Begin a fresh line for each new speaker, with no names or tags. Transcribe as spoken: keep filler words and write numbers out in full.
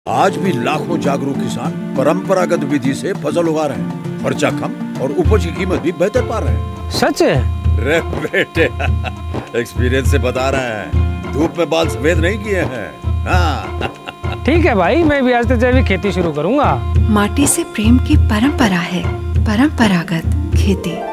आज भी लाखों जागरूक किसान परंपरागत विधि से फसल उगा रहे हैं। खर्चा कम और उपज की कीमत भी बेहतर पा रहे हैं।
सच है?
रे बेटे एक्सपीरियंस से बता रहे हैं, धूप में बाल सफेद नहीं किए हैं। हाँ।
ठीक है भाई, मैं भी आज से जैविक खेती शुरू करूंगा।
माटी से प्रेम की परंपरा है, परंपरागत खेती।